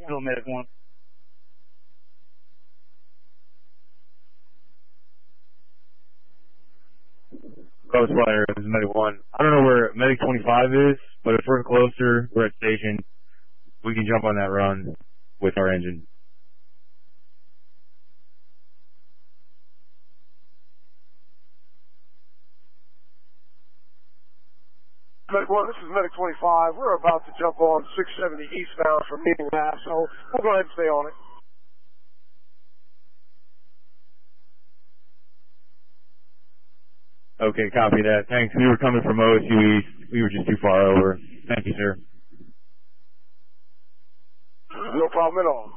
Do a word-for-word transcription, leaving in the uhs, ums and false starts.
Still Medic one. Coast Flyer, this is Medic one. I don't know where Medic twenty-five is, but if we're closer, we're at station, we can jump on that run with our engine. Medic one, this is Medic twenty-five. We're about to jump on six seventy eastbound from Meeting Pass, so we'll go ahead and stay on it. Okay, copy that. Thanks. We were coming from O S U East. We were just too far over. Thank you, sir. No problem at all.